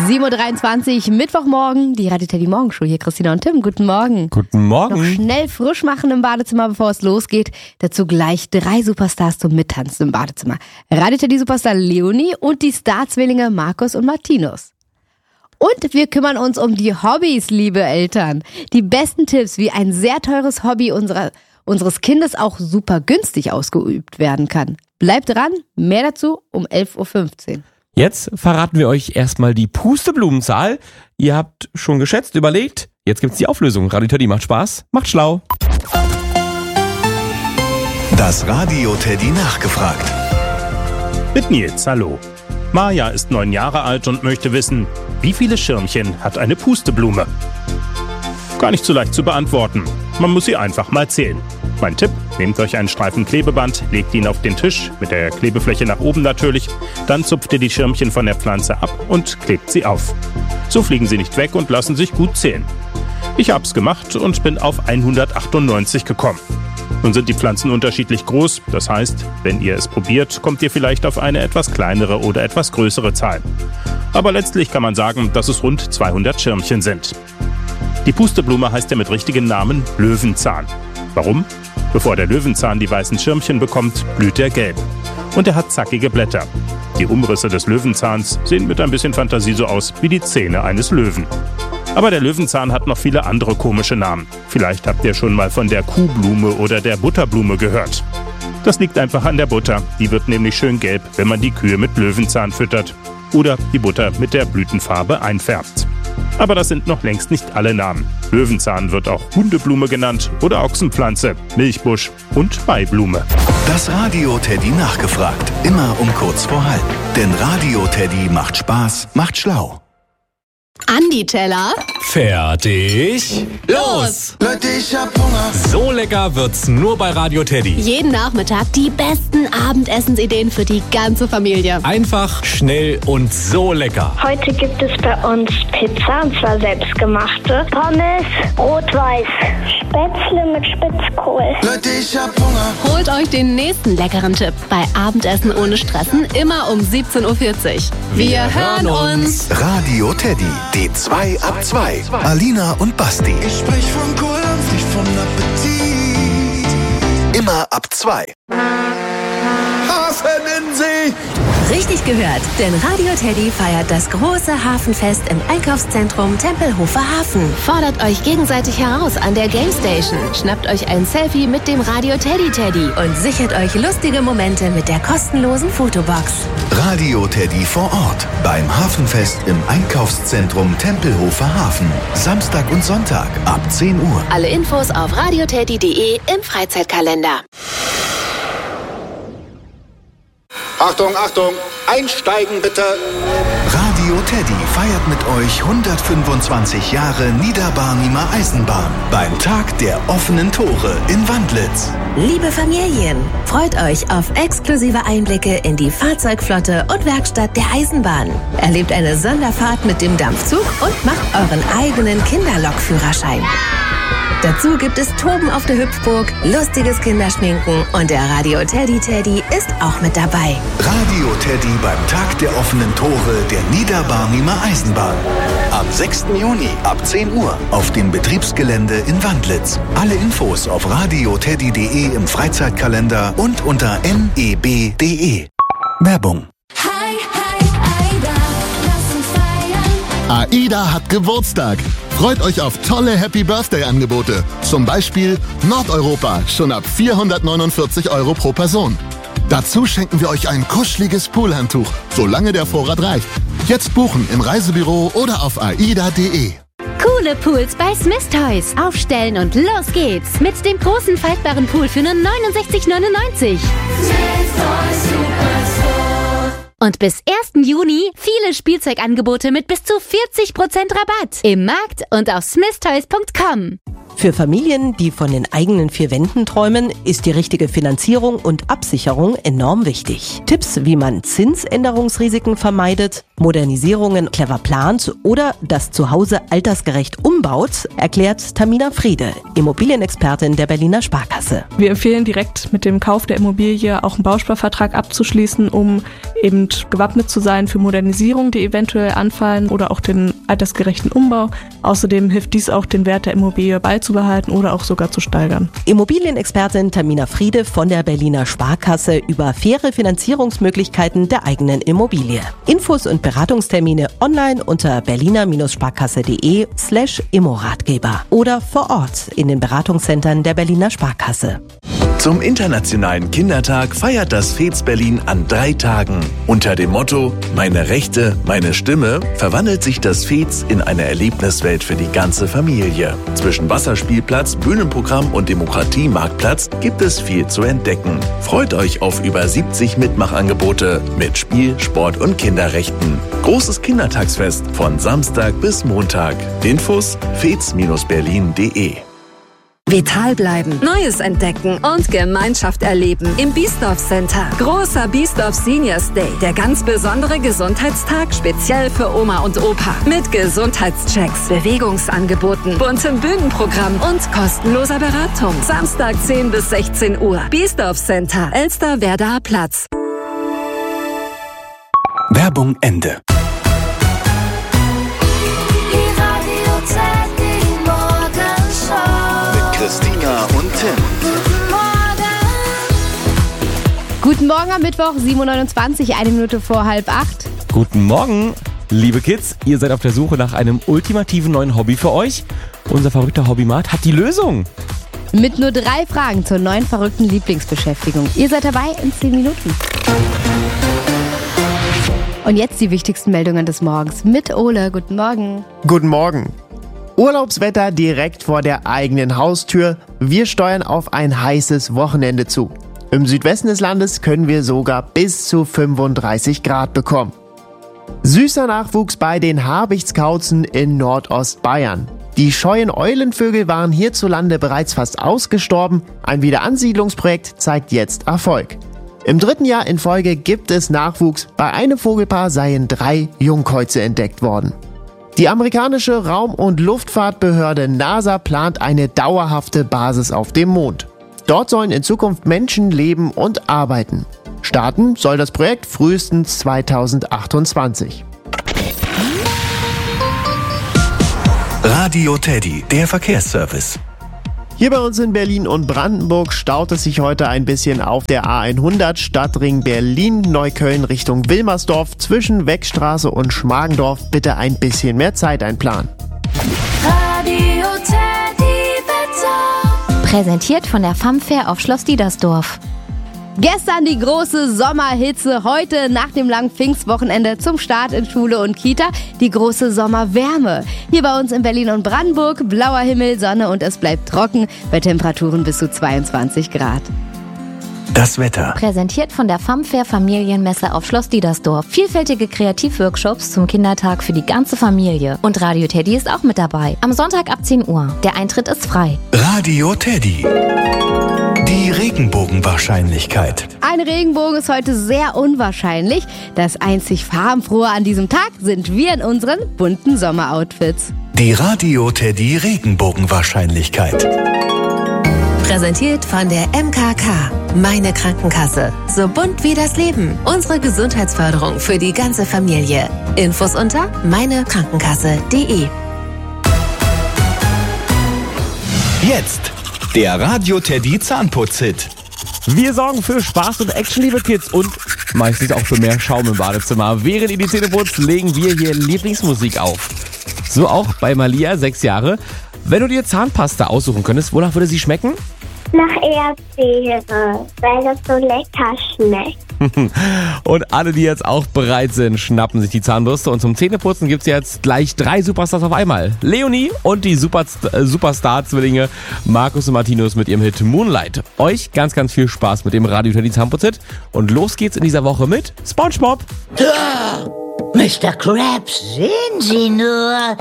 7.23 Uhr, Mittwochmorgen, die Radio Teddy Morgenshow. Hier Christina und Tim, guten Morgen. Guten Morgen. Noch schnell frisch machen im Badezimmer, bevor es losgeht. Dazu gleich 3 Superstars zum Mittanzen im Badezimmer. Radio Teddy Superstar Leonie und die Starzwillinge Markus und Martinus. Und wir kümmern uns um die Hobbys, liebe Eltern. Die besten Tipps, wie ein sehr teures Hobby unseres Kindes auch super günstig ausgeübt werden kann. Bleibt dran, mehr dazu um 11.15 Uhr. Jetzt verraten wir euch erstmal die Pusteblumenzahl. Ihr habt schon geschätzt, überlegt. Jetzt gibt's die Auflösung. Radio Teddy macht Spaß, macht schlau. Das Radio Teddy nachgefragt. Mit Nils, hallo. Maja ist 9 Jahre alt und möchte wissen, wie viele Schirmchen hat eine Pusteblume? Gar nicht so leicht zu beantworten. Man muss sie einfach mal zählen. Mein Tipp, nehmt euch einen Streifen Klebeband, legt ihn auf den Tisch, mit der Klebefläche nach oben natürlich, dann zupft ihr die Schirmchen von der Pflanze ab und klebt sie auf. So fliegen sie nicht weg und lassen sich gut zählen. Ich hab's gemacht und bin auf 198 gekommen. Nun sind die Pflanzen unterschiedlich groß, das heißt, wenn ihr es probiert, kommt ihr vielleicht auf eine etwas kleinere oder etwas größere Zahl. Aber letztlich kann man sagen, dass es rund 200 Schirmchen sind. Die Pusteblume heißt ja mit richtigen Namen Löwenzahn. Warum? Bevor der Löwenzahn die weißen Schirmchen bekommt, blüht er gelb. Und er hat zackige Blätter. Die Umrisse des Löwenzahns sehen mit ein bisschen Fantasie so aus wie die Zähne eines Löwen. Aber der Löwenzahn hat noch viele andere komische Namen. Vielleicht habt ihr schon mal von der Kuhblume oder der Butterblume gehört. Das liegt einfach an der Butter. Die wird nämlich schön gelb, wenn man die Kühe mit Löwenzahn füttert. Oder die Butter mit der Blütenfarbe einfärbt. Aber das sind noch längst nicht alle Namen. Löwenzahn wird auch Hundeblume genannt oder Ochsenpflanze, Milchbusch und Maiblume. Das Radio Teddy nachgefragt. Immer um kurz vor halb. Denn Radio Teddy macht Spaß, macht schlau. Andi Teller. Fertig. Los! Leute, ich hab Hunger. So lecker wird's nur bei Radio Teddy. Jeden Nachmittag die besten Abendessensideen für die ganze Familie. Einfach, schnell und so lecker. Heute gibt es bei uns Pizza, und zwar selbstgemachte. Pommes, rot-weiß, Spätzle mit Spitzkohl. Leute, ich hab Hunger. Holt euch den nächsten leckeren Tipp bei Abendessen ohne Stressen, immer um 17.40 Uhr. Wir hören uns. Radio Teddy, die 2 ab 2. Alina und Basti. Ich sprech von Kohldampf, nicht von Appetit. Immer ab 2. Hafeninsel. Richtig gehört, denn Radio Teddy feiert das große Hafenfest im Einkaufszentrum Tempelhofer Hafen. Fordert euch gegenseitig heraus an der Game Station. Schnappt euch ein Selfie mit dem Radio Teddy Und sichert euch lustige Momente mit der kostenlosen Fotobox. Radio Teddy vor Ort beim Hafenfest im Einkaufszentrum Tempelhofer Hafen. Samstag und Sonntag ab 10 Uhr. Alle Infos auf radioteddy.de im Freizeitkalender. Achtung, Achtung, einsteigen bitte. Radio Teddy feiert mit euch 125 Jahre Niederbarnimer Eisenbahn beim Tag der offenen Tore in Wandlitz. Liebe Familien, freut euch auf exklusive Einblicke in die Fahrzeugflotte und Werkstatt der Eisenbahn. Erlebt eine Sonderfahrt mit dem Dampfzug und macht euren eigenen Kinderlokführerschein. Dazu gibt es Toben auf der Hüpfburg, lustiges Kinderschminken und der Radio Teddy ist auch mit dabei. Radio Teddy beim Tag der offenen Tore der Niederbarnimer Eisenbahn. Am 6. Juni ab 10 Uhr auf dem Betriebsgelände in Wandlitz. Alle Infos auf radioteddy.de im Freizeitkalender und unter neb.de. Werbung. AIDA hat Geburtstag. Freut euch auf tolle Happy-Birthday-Angebote. Zum Beispiel Nordeuropa, schon ab 449 € pro Person. Dazu schenken wir euch ein kuscheliges Poolhandtuch, solange der Vorrat reicht. Jetzt buchen im Reisebüro oder auf aida.de. Coole Pools bei Smith Toys. Aufstellen und los geht's. Mit dem großen faltbaren Pool für nur 69,99 €. Und bis 1. Juni viele Spielzeugangebote mit bis zu 40% Rabatt im Markt und auf smithtoys.com. Für Familien, die von den eigenen 4 Wänden träumen, ist die richtige Finanzierung und Absicherung enorm wichtig. Tipps, wie man Zinsänderungsrisiken vermeidet, Modernisierungen clever plant oder das Zuhause altersgerecht umbaut, erklärt Tamina Friede, Immobilienexpertin der Berliner Sparkasse. Wir empfehlen direkt mit dem Kauf der Immobilie auch einen Bausparvertrag abzuschließen, um eben gewappnet zu sein für Modernisierungen, die eventuell anfallen oder auch den altersgerechten Umbau. Außerdem hilft dies auch, den Wert der Immobilie beizubehalten oder auch sogar zu steigern. Immobilienexpertin Tamina Friede von der Berliner Sparkasse über faire Finanzierungsmöglichkeiten der eigenen Immobilie. Infos und Beratungstermine online unter berliner-sparkasse.de/Immoratgeber oder vor Ort in den Beratungszentren der Berliner Sparkasse. Zum Internationalen Kindertag feiert das FEZ Berlin an 3 Tagen. Unter dem Motto »Meine Rechte, meine Stimme« verwandelt sich das FEZ in eine Erlebniswelt für die ganze Familie. Zwischen Wasserspielplatz, Bühnenprogramm und Demokratiemarktplatz gibt es viel zu entdecken. Freut euch auf über 70 Mitmachangebote mit Spiel, Sport und Kinderrechten. Großes Kindertagsfest von Samstag bis Montag. Infos fez-berlin.de. Vital bleiben, Neues entdecken und Gemeinschaft erleben im Biesdorf Center. Großer Biesdorf Seniors Day, der ganz besondere Gesundheitstag speziell für Oma und Opa. Mit Gesundheitschecks, Bewegungsangeboten, buntem Bühnenprogramm und kostenloser Beratung. Samstag 10 bis 16 Uhr. Biesdorf Center, Elsterwerdaer Platz. Werbung Ende. Christina und Tim. Guten Morgen am Mittwoch, 7.29 Uhr, 1 Minute vor 7:30. Guten Morgen, liebe Kids. Ihr seid auf der Suche nach einem ultimativen neuen Hobby für euch. Unser verrückter Hobbymat hat die Lösung. Mit nur 3 Fragen zur neuen verrückten Lieblingsbeschäftigung. Ihr seid dabei in 10 Minuten. Und jetzt die wichtigsten Meldungen des Morgens mit Ole. Guten Morgen. Guten Morgen. Urlaubswetter direkt vor der eigenen Haustür. Wir steuern auf ein heißes Wochenende zu. Im Südwesten des Landes können wir sogar bis zu 35 Grad bekommen. Süßer Nachwuchs bei den Habichtskauzen in Nordostbayern. Die scheuen Eulenvögel waren hierzulande bereits fast ausgestorben. Ein Wiederansiedlungsprojekt zeigt jetzt Erfolg. Im 3. Jahr in Folge gibt es Nachwuchs. Bei einem Vogelpaar seien 3 Jungkäuze entdeckt worden. Die amerikanische Raum- und Luftfahrtbehörde NASA plant eine dauerhafte Basis auf dem Mond. Dort sollen in Zukunft Menschen leben und arbeiten. Starten soll das Projekt frühestens 2028. Radio Teddy, der Verkehrsservice. Hier bei uns in Berlin und Brandenburg staut es sich heute ein bisschen auf der A100 Stadtring Berlin-Neukölln Richtung Wilmersdorf zwischen Weckstraße und Schmargendorf. Bitte ein bisschen mehr Zeit einplanen. Radio Teddy Wetter. Präsentiert von der Famfair auf Schloss Diedersdorf. Gestern die große Sommerhitze, heute nach dem langen Pfingstwochenende zum Start in Schule und Kita die große Sommerwärme. Hier bei uns in Berlin und Brandenburg blauer Himmel, Sonne und es bleibt trocken bei Temperaturen bis zu 22 Grad. Das Wetter. Präsentiert von der Famfair Familienmesse auf Schloss Diedersdorf. Vielfältige Kreativworkshops zum Kindertag für die ganze Familie. Und Radio Teddy ist auch mit dabei. Am Sonntag ab 10 Uhr. Der Eintritt ist frei. Radio Teddy. Die Regenbogenwahrscheinlichkeit. Ein Regenbogen ist heute sehr unwahrscheinlich. Das einzig Farbenfrohe an diesem Tag sind wir in unseren bunten Sommeroutfits. Die Radio Teddy Regenbogenwahrscheinlichkeit. Präsentiert von der MKK. Meine Krankenkasse. So bunt wie das Leben. Unsere Gesundheitsförderung für die ganze Familie. Infos unter meinekrankenkasse.de. Jetzt der Radio Teddy Zahnputz-Hit. Wir sorgen für Spaß und Action, liebe Kids, und meistens auch für mehr Schaum im Badezimmer. Während ihr die Zähne putzt, legen wir hier Lieblingsmusik auf. So auch bei Malia, 6 Jahre. Wenn du dir Zahnpasta aussuchen könntest, wonach würde sie schmecken? Nach Erdbeere, weil das so lecker schmeckt. Und alle, die jetzt auch bereit sind, schnappen sich die Zahnbürste. Und zum Zähneputzen gibt es jetzt gleich 3 Superstars auf einmal. Leonie und die Superstar-Zwillinge Markus und Martinus mit ihrem Hit Moonlight. Euch ganz, ganz viel Spaß mit dem Radio Teddy Zahnputz-Hit. Und los geht's in dieser Woche mit SpongeBob. Mr. Krabs, sehen Sie nur,